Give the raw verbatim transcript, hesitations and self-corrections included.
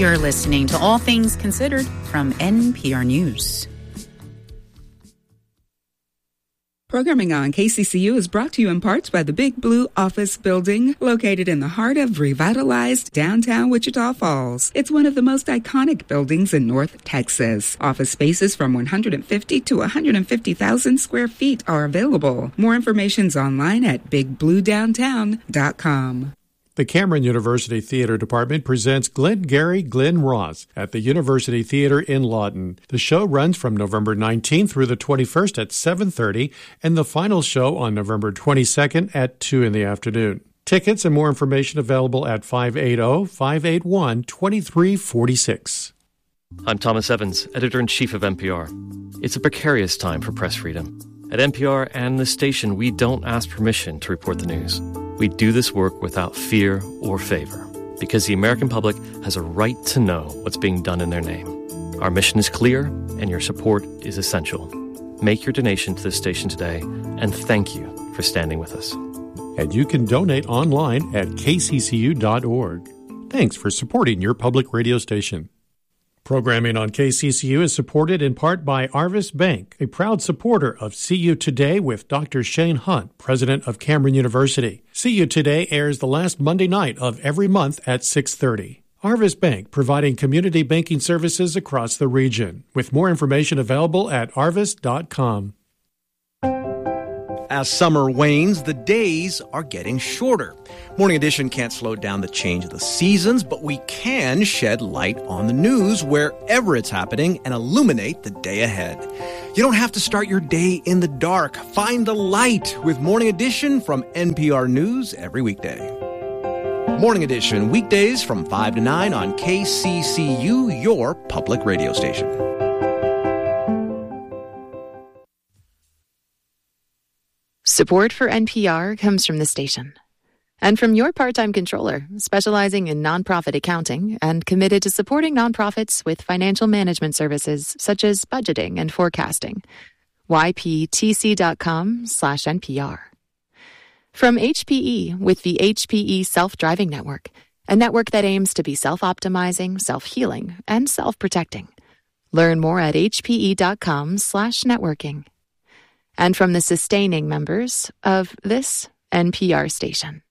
You're listening to All Things Considered from N P R News. Programming on K C C U is brought to you in part by the Big Blue Office Building, located in the heart of revitalized downtown Wichita Falls. It's one of the most iconic buildings in North Texas. Office spaces from one hundred fifty to one hundred fifty thousand square feet are available. More information's online at big blue downtown dot com. The Cameron University Theater Department presents Glengarry Glen Ross at the University Theater in Lawton. The show runs from November nineteenth through the twenty-first at seven thirty, and the final show on November twenty-second at two in the afternoon. Tickets and more information available at five eight zero, five eight one, two three four six. I'm Thomas Evans, Editor-in-Chief of N P R. It's a precarious time for press freedom. At N P R and the station, we don't ask permission to report the news. We do this work without fear or favor, because the American public has a right to know what's being done in their name. Our mission is clear, and your support is essential. Make your donation to this station today, and thank you for standing with us. And you can donate online at k c c u dot org. Thanks for supporting your public radio station. Programming on K C C U is supported in part by Arvis Bank, a proud supporter of See You Today with Doctor Shane Hunt, president of Cameron University. See You Today airs the last Monday night of every month at six thirty. Arvis Bank, providing community banking services across the region. With more information available at arvis dot com. As summer wanes, the days are getting shorter. Morning Edition can't slow down the change of the seasons, but we can shed light on the news wherever it's happening and illuminate the day ahead. You don't have to start your day in the dark. Find the light with Morning Edition from N P R News every weekday. Morning Edition, weekdays from five to nine on K C C U, your public radio station. Support for N P R comes from the station and from your part-time controller, specializing in nonprofit accounting and committed to supporting nonprofits with financial management services such as budgeting and forecasting. y p t c dot com slash N P R. From H P E with the H P E Self-Driving Network, a network that aims to be self-optimizing, self-healing, and self-protecting. Learn more at h p e dot com slash networking. And from the sustaining members of this N P R station.